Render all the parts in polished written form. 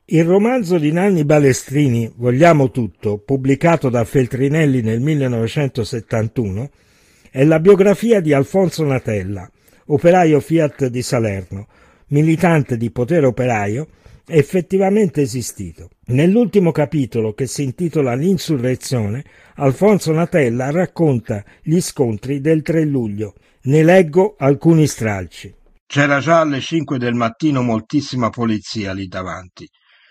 Il romanzo di Nanni Balestrini, Vogliamo tutto, pubblicato da Feltrinelli nel 1971, è la biografia di Alfonso Natella, operaio Fiat di Salerno, militante di Potere Operaio, effettivamente esistito. Nell'ultimo capitolo, che si intitola L'insurrezione, Alfonso Natella racconta gli scontri del 3 luglio. Ne leggo alcuni stralci. C'era già alle 5 del mattino moltissima polizia lì davanti.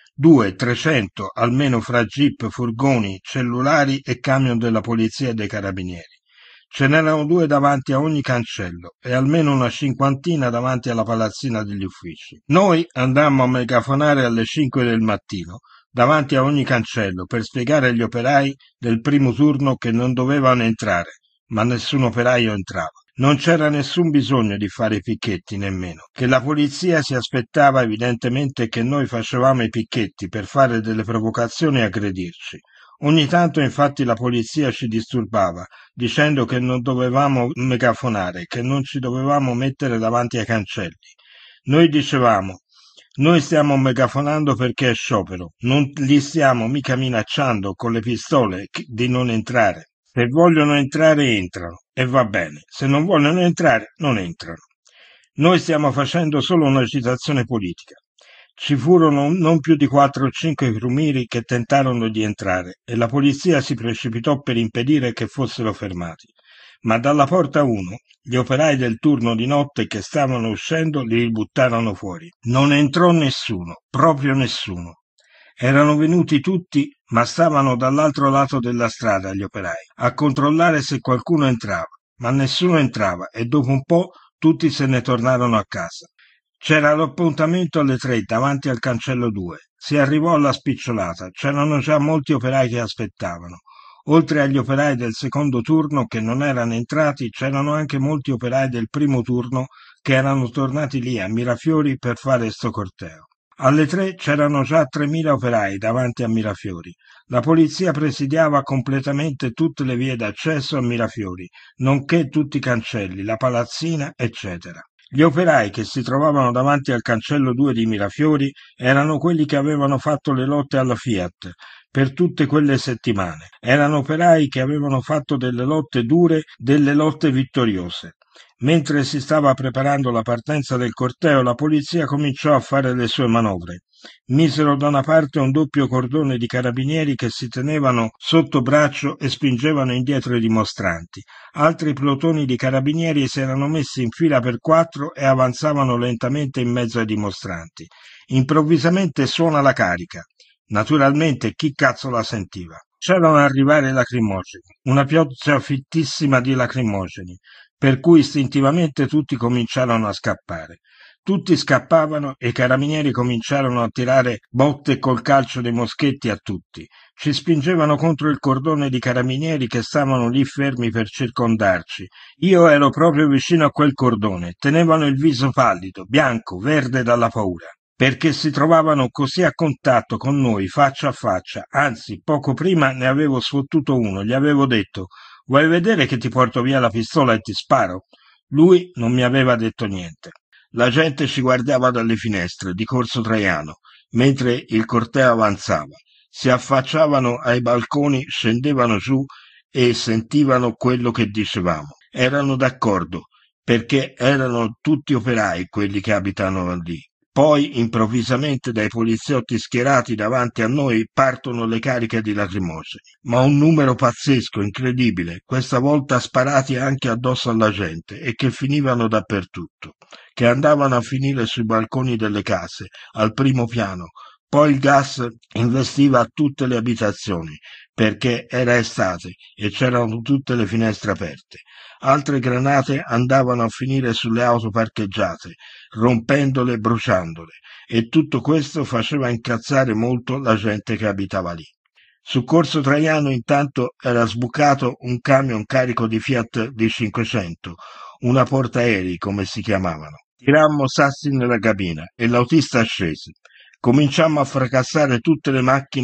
200-300 almeno fra jeep, furgoni, cellulari e camion della polizia e dei carabinieri. Ce n'erano 2 davanti a ogni cancello e almeno una 50 davanti alla palazzina degli uffici. Noi andammo a megafonare alle 5 del mattino davanti a ogni cancello per spiegare agli operai del primo turno che non dovevano entrare, ma nessun operaio entrava. Non c'era nessun bisogno di fare i picchetti nemmeno, che la polizia si aspettava evidentemente che noi facevamo i picchetti per fare delle provocazioni e aggredirci. Ogni tanto infatti la polizia ci disturbava, dicendo che non dovevamo megafonare, che non ci dovevamo mettere davanti ai cancelli. Noi dicevamo: noi stiamo megafonando perché è sciopero, non li stiamo mica minacciando con le pistole di non entrare. Se vogliono entrare entrano, e va bene, se non vogliono entrare non entrano. Noi stiamo facendo solo un'agitazione politica. Ci furono non più di 4 o 5 crumiri che tentarono di entrare e la polizia si precipitò per impedire che fossero fermati. Ma dalla porta 1 gli operai del turno di notte che stavano uscendo li buttarono fuori. Non entrò nessuno, proprio nessuno. Erano venuti tutti, ma stavano dall'altro lato della strada gli operai, a controllare se qualcuno entrava, ma nessuno entrava e dopo un po' tutti se ne tornarono a casa. C'era l'appuntamento alle 3 davanti al cancello 2. Si arrivò alla spicciolata, c'erano già molti operai che aspettavano. Oltre agli operai del secondo turno che non erano entrati, c'erano anche molti operai del primo turno che erano tornati lì a Mirafiori per fare sto corteo. Alle 3 c'erano già 3.000 operai davanti a Mirafiori. La polizia presidiava completamente tutte le vie d'accesso a Mirafiori, nonché tutti i cancelli, la palazzina, eccetera. Gli operai che si trovavano davanti al cancello 2 di Mirafiori erano quelli che avevano fatto le lotte alla Fiat per tutte quelle settimane. Erano operai che avevano fatto delle lotte dure, delle lotte vittoriose. Mentre si stava preparando la partenza del corteo, la polizia cominciò a fare le sue manovre. Misero da una parte un doppio cordone di carabinieri che si tenevano sotto braccio e spingevano indietro i dimostranti. Altri plotoni di carabinieri si erano messi in fila per 4 e avanzavano lentamente in mezzo ai dimostranti. Improvvisamente suona la carica. Naturalmente chi cazzo la sentiva? C'erano arrivare i lacrimogeni, una pioggia fittissima di lacrimogeni, per cui istintivamente tutti cominciarono a scappare. Tutti scappavano e i carabinieri cominciarono a tirare botte col calcio dei moschetti a tutti. Ci spingevano contro il cordone di carabinieri che stavano lì fermi per circondarci. Io ero proprio vicino a quel cordone. Tenevano il viso pallido, bianco, verde dalla paura, perché si trovavano così a contatto con noi, faccia a faccia. Anzi, poco prima ne avevo sfottuto uno, gli avevo detto: vuoi vedere che ti porto via la pistola e ti sparo? Lui non mi aveva detto niente. La gente ci guardava dalle finestre di Corso Traiano, mentre il corteo avanzava. Si affacciavano ai balconi, scendevano giù e sentivano quello che dicevamo. Erano d'accordo, perché erano tutti operai quelli che abitavano lì. Poi, improvvisamente, dai poliziotti schierati davanti a noi partono le cariche di lacrimogeni. Ma un numero pazzesco, incredibile, questa volta sparati anche addosso alla gente e che finivano dappertutto, che andavano a finire sui balconi delle case, al primo piano. Poi il gas investiva tutte le abitazioni, perché era estate e c'erano tutte le finestre aperte. Altre granate andavano a finire sulle auto parcheggiate, rompendole e bruciandole, e tutto questo faceva incazzare molto la gente che abitava lì. Su Corso Traiano intanto era sbucato un camion carico di Fiat di 500, una portaerei come si chiamavano. Tirammo sassi nella cabina e l'autista scese. Cominciammo a fracassare tutte le macchine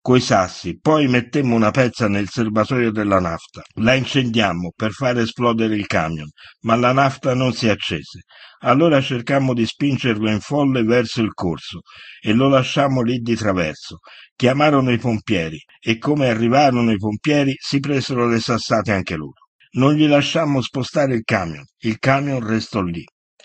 coi sassi, poi mettemmo una pezza nel serbatoio della nafta, la incendiammo per far esplodere il camion, ma la nafta non si accese. Allora cercammo di spingerlo in folle verso il corso e lo lasciammo lì di traverso. Chiamarono i pompieri e come arrivarono i pompieri si presero le sassate anche loro. Non gli lasciammo spostare il camion restò lì.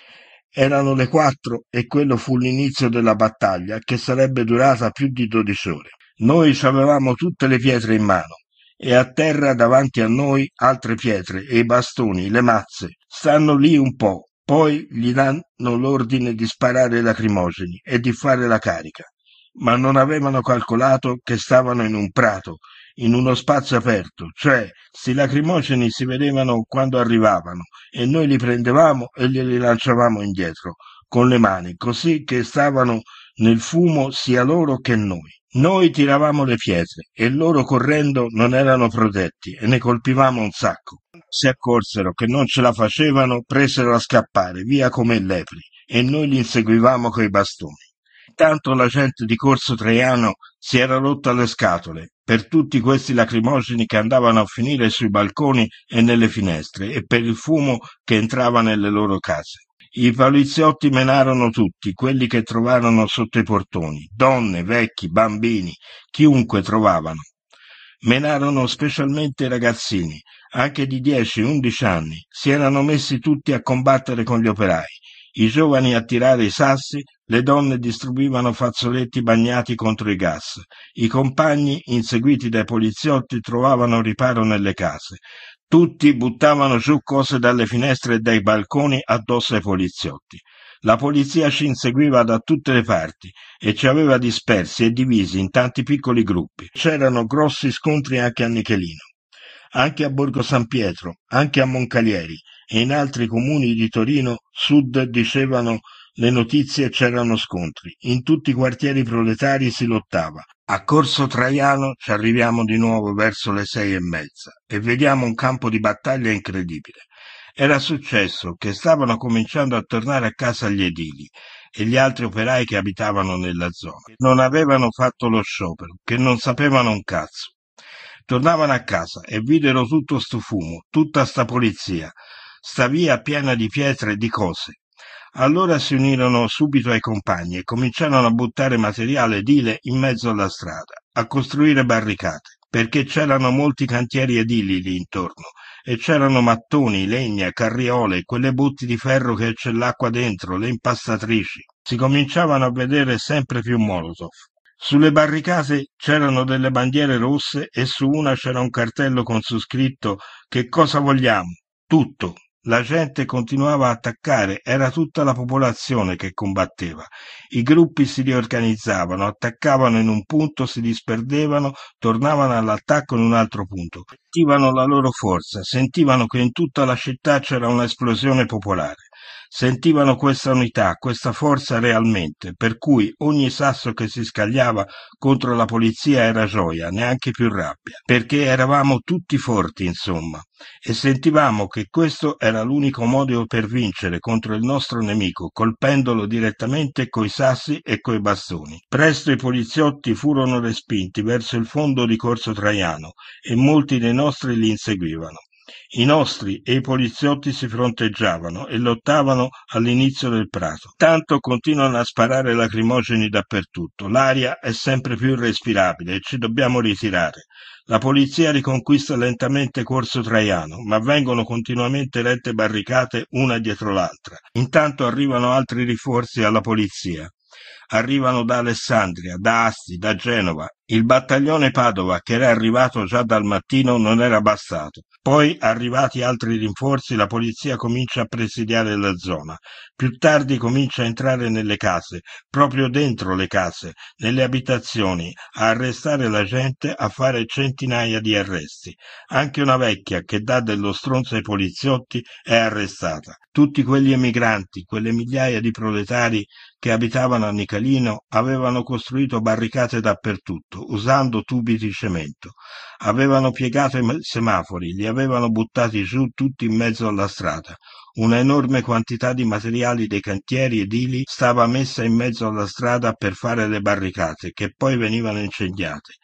Erano le 4 e quello fu l'inizio della battaglia che sarebbe durata più di 12 ore. Noi avevamo tutte le pietre in mano e a terra davanti a noi altre pietre e i bastoni, le mazze. Stanno lì un po', poi gli danno l'ordine di sparare lacrimogeni e di fare la carica. Ma non avevano calcolato che stavano in un prato, in uno spazio aperto, cioè sti lacrimogeni si vedevano quando arrivavano e noi li prendevamo e glieli lanciavamo indietro con le mani, così che stavano nel fumo sia loro che noi. Noi tiravamo le pietre e loro correndo non erano protetti e ne colpivamo un sacco. Si accorsero che non ce la facevano, presero a scappare via come lepri e noi li inseguivamo coi bastoni. Intanto la gente di Corso Traiano si era rotta le scatole per tutti questi lacrimogeni che andavano a finire sui balconi e nelle finestre e per il fumo che entrava nelle loro case. I poliziotti menarono tutti, quelli che trovarono sotto i portoni, donne, vecchi, bambini, chiunque trovavano. Menarono specialmente i ragazzini, anche di 10-11 anni, si erano messi tutti a combattere con gli operai, i giovani a tirare i sassi, le donne distribuivano fazzoletti bagnati contro i gas, i compagni, inseguiti dai poliziotti, trovavano riparo nelle case. Tutti buttavano giù cose dalle finestre e dai balconi addosso ai poliziotti. La polizia ci inseguiva da tutte le parti e ci aveva dispersi e divisi in tanti piccoli gruppi. C'erano grossi scontri anche a Nichelino, anche a Borgo San Pietro, anche a Moncalieri e in altri comuni di Torino Sud dicevano le notizie c'erano scontri. In tutti i quartieri proletari si lottava. A Corso Traiano ci arriviamo di nuovo verso le 6:30 e vediamo un campo di battaglia incredibile. Era successo che stavano cominciando a tornare a casa gli edili e gli altri operai che abitavano nella zona. Non avevano fatto lo sciopero, che non sapevano un cazzo. Tornavano a casa e videro tutto sto fumo, tutta sta polizia, sta via piena di pietre e di cose. Allora si unirono subito ai compagni e cominciarono a buttare materiale edile in mezzo alla strada, a costruire barricate, perché c'erano molti cantieri edili lì intorno e c'erano mattoni, legna, carriole, quelle botti di ferro che c'è l'acqua dentro, le impastatrici. Si cominciavano a vedere sempre più Molotov. Sulle barricate c'erano delle bandiere rosse e su una c'era un cartello con su scritto «Che cosa vogliamo?» Tutto. La gente continuava a attaccare, era tutta la popolazione che combatteva. I gruppi si riorganizzavano, attaccavano in un punto, si disperdevano, tornavano all'attacco in un altro punto. Sentivano la loro forza, sentivano che in tutta la città c'era un'esplosione popolare. Sentivano questa unità, questa forza realmente, per cui ogni sasso che si scagliava contro la polizia era gioia, neanche più rabbia, perché eravamo tutti forti, insomma, e sentivamo che questo era l'unico modo per vincere contro il nostro nemico, colpendolo direttamente coi sassi e coi bastoni. Presto i poliziotti furono respinti verso il fondo di Corso Traiano e molti dei nostri li inseguivano. I nostri e i poliziotti si fronteggiavano e lottavano all'inizio del prato. Tanto continuano a sparare lacrimogeni dappertutto. L'aria è sempre più irrespirabile e ci dobbiamo ritirare. La polizia riconquista lentamente Corso Traiano, ma vengono continuamente erette barricate una dietro l'altra. Intanto arrivano altri rinforzi alla polizia. Arrivano da Alessandria, da Asti, da Genova. Il battaglione Padova, che era arrivato già dal mattino, non era bastato. Poi, arrivati altri rinforzi, la polizia comincia a presidiare la zona. Più tardi comincia a entrare nelle case, proprio dentro le case, nelle abitazioni, a arrestare la gente, a fare centinaia di arresti. Anche una vecchia che dà dello stronzo ai poliziotti è arrestata. Tutti quegli emigranti, quelle migliaia di proletari che abitavano a Nichelino, avevano costruito barricate dappertutto, usando tubi di cemento. Avevano piegato i semafori, li avevano buttati giù tutti in mezzo alla strada. Una enorme quantità di materiali dei cantieri edili stava messa in mezzo alla strada per fare le barricate, che poi venivano incendiate.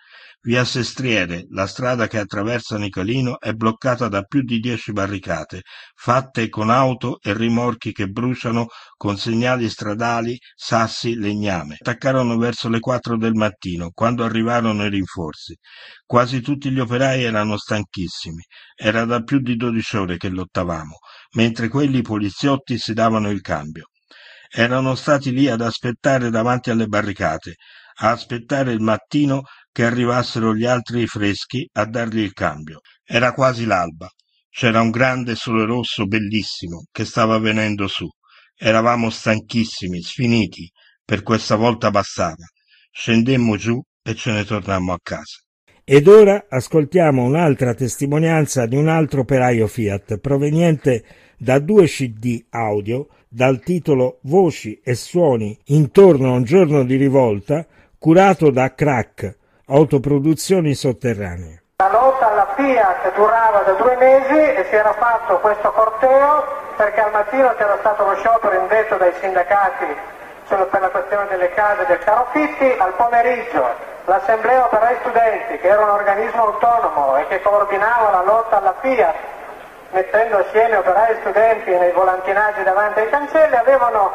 Via Sestriere, la strada che attraversa Nicolino, è bloccata da più di 10 barricate, fatte con auto e rimorchi che bruciano con segnali stradali, sassi, legname. Attaccarono verso le 4 del mattino, quando arrivarono i rinforzi. Quasi tutti gli operai erano stanchissimi. Era da più di 12 ore che lottavamo, mentre quelli poliziotti si davano il cambio. Erano stati lì ad aspettare davanti alle barricate, a aspettare il mattino che arrivassero gli altri freschi a dargli il cambio. Era quasi l'alba. C'era un grande sole rosso bellissimo che stava venendo su. Eravamo stanchissimi, sfiniti. Per questa volta bastava. Scendemmo giù e ce ne tornammo a casa. Ed ora ascoltiamo un'altra testimonianza di un altro operaio Fiat proveniente da 2 CD audio dal titolo Voci e suoni intorno a un giorno di rivolta, curato da Crack, autoproduzioni sotterranee. La lotta alla Fiat durava da 2 mesi e si era fatto questo corteo perché al mattino c'era stato lo sciopero indetto dai sindacati per la questione delle case del caro Fitti. Al pomeriggio l'Assemblea Operai Studenti, che era un organismo autonomo e che coordinava la lotta alla Fiat, mettendo assieme operai studenti nei volantinaggi davanti ai cancelli, avevano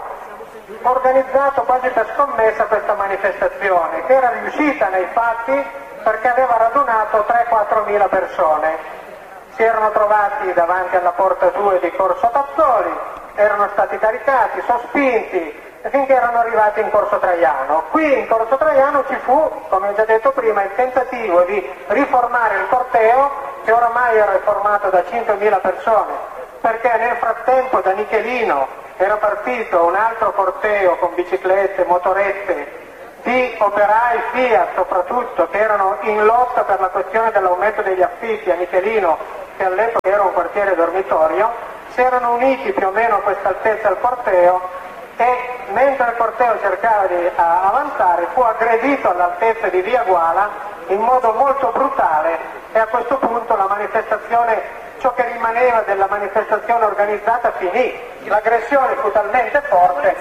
organizzato quasi per scommessa questa manifestazione, che era riuscita nei fatti perché aveva radunato 3-4 mila persone. Si erano trovati davanti alla porta 2 di Corso Tazzoli, erano stati caricati, sospinti, finché erano arrivati in Corso Traiano. Qui in Corso Traiano ci fu, come ho già detto prima, il tentativo di riformare il corteo, che oramai era formato da 5.000 persone, perché nel frattempo da Nichelino era partito un altro corteo con biciclette, motorette, di operai Fiat soprattutto, che erano in lotta per la questione dell'aumento degli affitti a Nichelino, che all'epoca era un quartiere dormitorio. Si erano uniti più o meno a questa altezza al corteo e mentre il corteo cercava di avanzare fu aggredito all'altezza di via Guala in modo molto brutale e a questo punto la manifestazione, ciò che rimaneva della manifestazione organizzata finì. L'aggressione fu talmente forte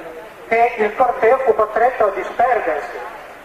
che il corteo fu costretto a disperdersi.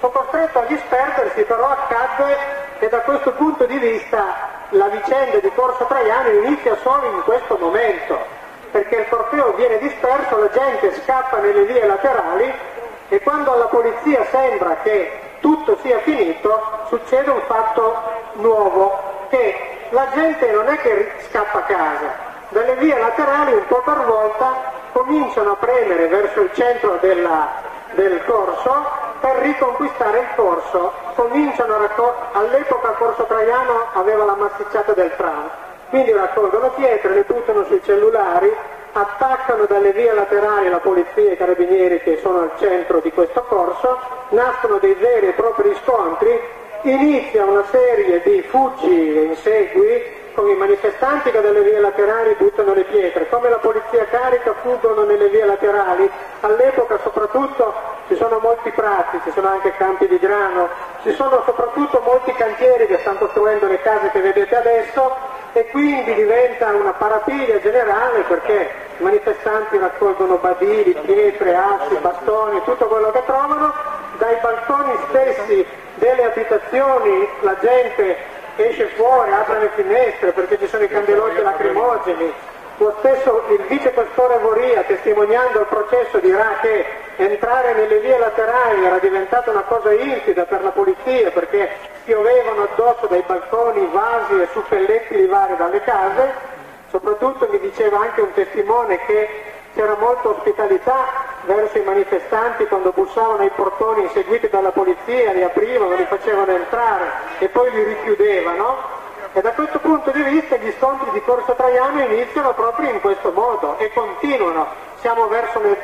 Però accadde che da questo punto di vista la vicenda di Corso Traiano inizia solo in questo momento, perché il corteo viene disperso, la gente scappa nelle vie laterali e quando alla polizia sembra che tutto sia finito succede un fatto nuovo, che la gente non è che scappa a casa, dalle vie laterali un po' per volta cominciano a premere verso il centro del corso per riconquistare il corso, all'epoca Corso Traiano aveva la massicciata del tram, quindi raccolgono pietre, le buttano sui cellulari, attaccano dalle vie laterali la polizia e i carabinieri che sono al centro di questo corso, nascono dei veri e propri scontri, inizia una serie di fuggi e insegui con i manifestanti che dalle vie laterali buttano le pietre, come la polizia carica fuggono nelle vie laterali. All'epoca soprattutto ci sono molti prati, ci sono anche campi di grano, ci sono soprattutto molti cantieri che stanno costruendo le case che vedete adesso e quindi diventa una parapiglia generale perché i manifestanti raccolgono badili, pietre, assi, bastoni, tutto quello che trovano, dai balconi stessi delle abitazioni la gente esce fuori, apre le finestre perché ci sono i candelotti lacrimogeni. Lo stesso il vicequestore Voria, testimoniando il processo, dirà che entrare nelle vie laterali era diventata una cosa infida per la polizia perché piovevano addosso dai balconi vasi e suppellettili vari dalle case. Soprattutto mi diceva anche un testimone che c'era molta ospitalità verso i manifestanti quando bussavano ai portoni inseguiti dalla polizia, li aprivano, li facevano entrare e poi li richiudevano. E da questo punto di vista gli scontri di Corso Traiano iniziano proprio in questo modo e continuano. Siamo verso le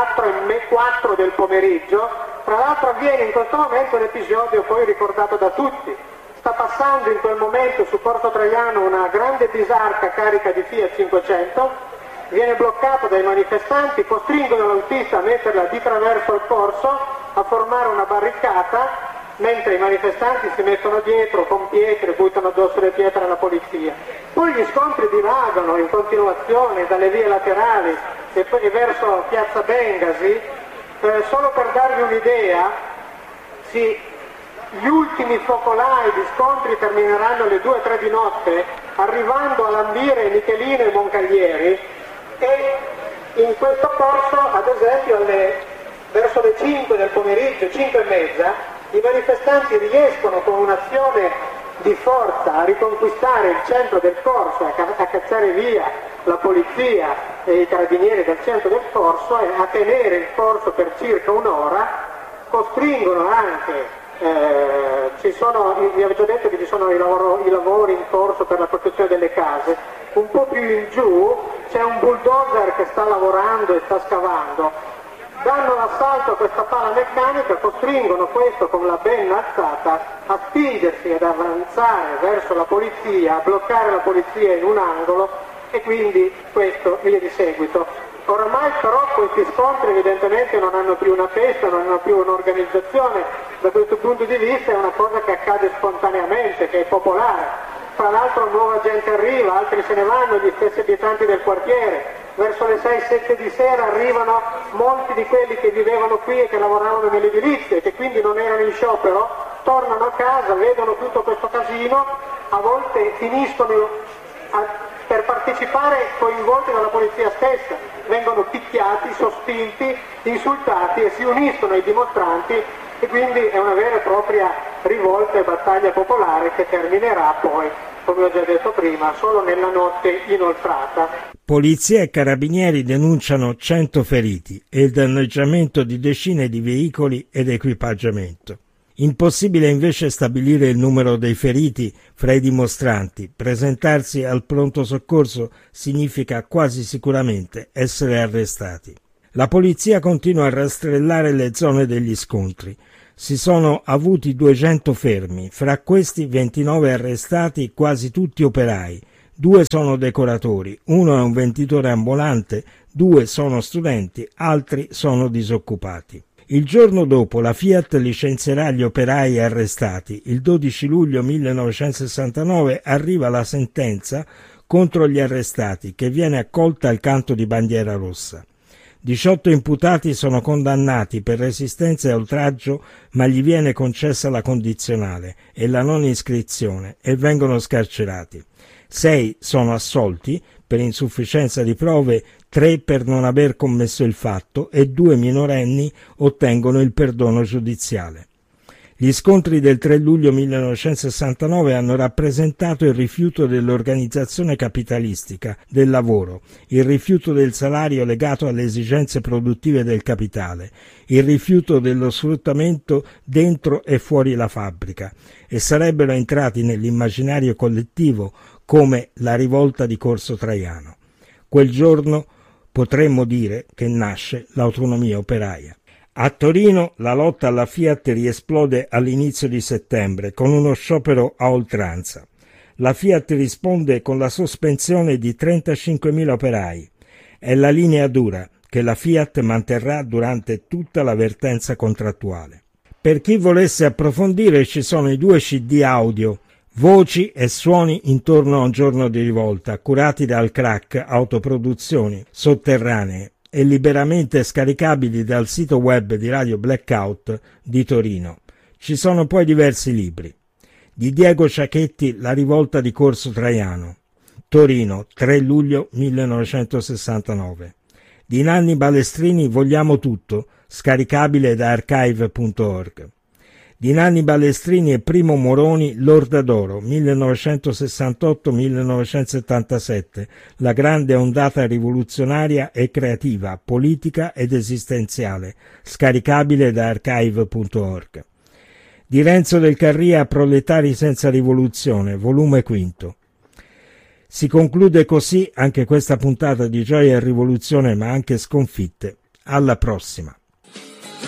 4 del pomeriggio, tra l'altro avviene in questo momento un episodio poi ricordato da tutti. Sta passando in quel momento su Corso Traiano una grande disarca carica di Fiat 500, viene bloccato dai manifestanti, costringono l'autista a metterla di traverso al corso, a formare una barricata, mentre i manifestanti si mettono dietro con pietre, buttano addosso le pietre alla polizia. Poi gli scontri divagano in continuazione dalle vie laterali e poi verso Piazza Bengasi. Solo per darvi un'idea, Gli ultimi focolai di scontri termineranno alle 2-3 di notte, arrivando a lambire Michelino e Moncaglieri, e in questo corso, ad esempio, verso le 5 del pomeriggio, 5 e mezza, i manifestanti riescono con un'azione di forza a riconquistare il centro del corso, a cacciare via la polizia e i carabinieri dal centro del corso e a tenere il corso per circa un'ora. Costringono anche, vi avevo già detto che ci sono i lavori in corso per la costruzione delle case. Un po' più in giù c'è un bulldozer che sta lavorando e sta scavando. Danno l'assalto a questa pala meccanica, costringono questo con la benna alzata a spingersi ad avanzare verso la polizia, a bloccare la polizia in un angolo, e quindi questo via di seguito. Oramai però questi scontri evidentemente non hanno più una testa, non hanno più un'organizzazione. Da questo punto di vista è una cosa che accade spontaneamente, che è popolare. Tra l'altro nuova gente arriva, altri se ne vanno, gli stessi abitanti del quartiere. Verso le 6-7 di sera arrivano molti di quelli che vivevano qui e che lavoravano nell'edilizia e che quindi non erano in sciopero, tornano a casa, vedono tutto questo casino, a volte finiscono per partecipare coinvolti dalla polizia stessa, vengono picchiati, sospinti, insultati e si uniscono ai dimostranti, e quindi è una vera e propria rivolta e battaglia popolare che terminerà poi, come ho già detto prima, solo nella notte inoltrata. Polizia e carabinieri denunciano 100 feriti e il danneggiamento di decine di veicoli ed equipaggiamento. Impossibile invece stabilire il numero dei feriti fra i dimostranti. Presentarsi al pronto soccorso significa quasi sicuramente essere arrestati. La polizia continua a rastrellare le zone degli scontri. Si sono avuti 200 fermi, fra questi 29 arrestati, quasi tutti operai. 2 sono decoratori, 1 è un venditore ambulante, 2 sono studenti, altri sono disoccupati. Il giorno dopo la Fiat licenzierà gli operai arrestati. Il 12 luglio 1969 arriva la sentenza contro gli arrestati, che viene accolta al canto di bandiera rossa. 18 imputati sono condannati per resistenza e oltraggio, ma gli viene concessa la condizionale e la non iscrizione e vengono scarcerati. 6 sono assolti per insufficienza di prove, 3 per non aver commesso il fatto e 2 minorenni ottengono il perdono giudiziale. Gli scontri del 3 luglio 1969 hanno rappresentato il rifiuto dell'organizzazione capitalistica del lavoro, il rifiuto del salario legato alle esigenze produttive del capitale, il rifiuto dello sfruttamento dentro e fuori la fabbrica, e sarebbero entrati nell'immaginario collettivo come la rivolta di Corso Traiano. Quel giorno potremmo dire che nasce l'autonomia operaia. A Torino la lotta alla Fiat riesplode all'inizio di settembre con uno sciopero a oltranza. La Fiat risponde con la sospensione di 35.000 operai. È la linea dura che la Fiat manterrà durante tutta la vertenza contrattuale. Per chi volesse approfondire ci sono i 2 CD audio, Voci e suoni intorno a un giorno di rivolta, curati dal Crack Autoproduzioni Sotterranee e liberamente scaricabili dal sito web di Radio Blackout di Torino. Ci sono poi diversi libri. Di Diego Ciachetti, La rivolta di Corso Traiano, Torino, 3 luglio 1969. Di Nanni Balestrini, Vogliamo tutto, scaricabile da archive.org. Di Nanni Balestrini e Primo Moroni, L'Orda d'Oro, 1968-1977, la grande ondata rivoluzionaria e creativa, politica ed esistenziale, scaricabile da archive.org. Di Renzo del Carria, Proletari senza rivoluzione, volume 5. Si conclude così anche questa puntata di Gioia e Rivoluzione, ma anche sconfitte. Alla prossima.